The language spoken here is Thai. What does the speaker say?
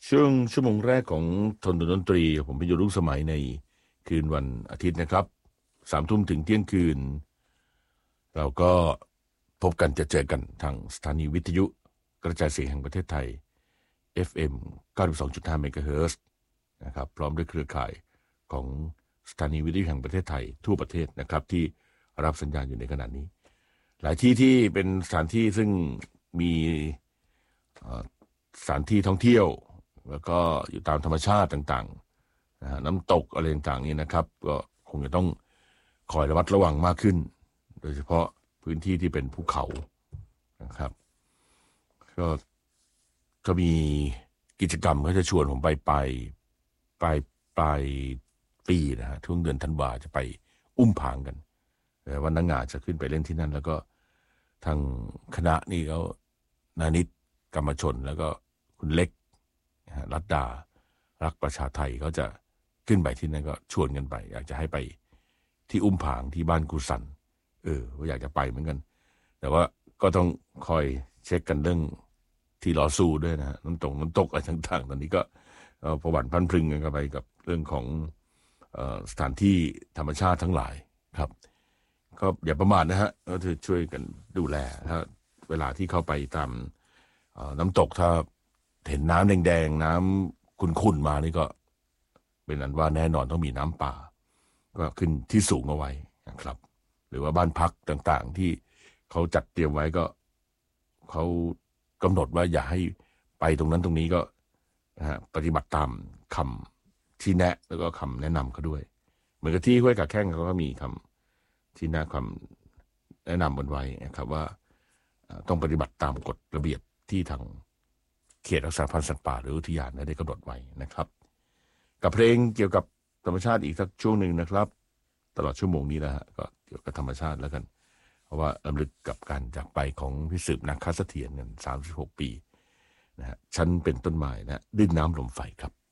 ช่วงชั่วโมงแรกของทนดนตรีผมเป็นอยู่รุ่งสมัยในคืนวันอาทิตย์นะครับ3 ทุ่มถึงเที่ยงคืนเราก็พบกันจะเจอกันทางสถานีวิทยุกระจายเสียงแห่งประเทศไทย FM 92.5 เมกะเฮิรตซ์นะครับพร้อมด้วยเครือข่ายของสถานีวิทยุแห่งประเทศไทยทั่วประเทศนะครับที่รับสัญญาณอยู่ในขณะนี้หลายที่ที่เป็นสถานที่ซึ่งมีสถานที่ท่องเที่ยวแล้วก็อยู่ตามธรรมชาติต่างๆน้ำตกอะไรต่างๆนี้นะครับก็คงจะต้องคอยระมัดระวังมากขึ้นโดยเฉพาะพื้นที่ที่เป็นภูเขานะครับก็มีกิจกรรมเขาจะชวนผมไปปลายปีนะฮะช่วงเดือนธันวาจะไปอุ้มผางกันวันนังงาจะขึ้นไปเล่นที่นั่นแล้วก็ทางคณะนี่เขานานิตกรรมชนแล้วก็คุณเล็กรัตดารักประชาไทยเขาจะขึ้นไปที่นั่นก็ชวนกันไปอยากจะให้ไปที่อุ้มผางที่บ้านกุสันว่าอยากจะไปเหมือนกันแต่ว่าก็ต้องคอยเช็คกันเรื่องที่ลอซูด้วยนะฮะน้ำตกอะไรต่างๆตอนนี้ก็ประวัติพันพรึงกันไปกับเรื่องของสถานที่ธรรมชาติทั้งหลายครับก็อย่าประมาทนะฮะก็จะช่วยกันดูแลถ้าเวลาที่เข้าไปตามน้ำตกถ้าเห็นน้ำแดงๆน้ำขุ่นๆมานี่ก็เป็นอันว่าแน่นอนต้องมีน้ำป่าก็ขึ้นที่สูงเอาไว้นะครับหรือว่าบ้านพักต่างๆที่เขาจัดเตรียมไว้ก็เขากำหนดว่าอย่าให้ไปตรงนั้นตรงนี้ก็ปฏิบัติตามคำที่แนะแล้วก็คำแนะนำเขาด้วยเหมือนกับที่ห้วยกาแข้งเขาก็มีคำที่แนะคำแนะนำบนไว้นะครับว่าต้องปฏิบัติตามกฎระเบียบที่ทางเขตรักษาพันธุ์สัตว์ป่าหรืออุทยานได้กำหนดไว้นะครับกับเพลงเกี่ยวกับธรรมชาติอีกสักช่วงหนึ่งนะครับตลอดชั่วโมงนี้นะฮะก็เกี่ยวกับธรรมชาติแล้วกันเพราะว่ารำลึกกับการจากไปของพี่สืบนักคัสเถียรกัน36 ปีนะฮะฉันเป็นต้นไม้นะดิ้นน้ำลมไฟครับ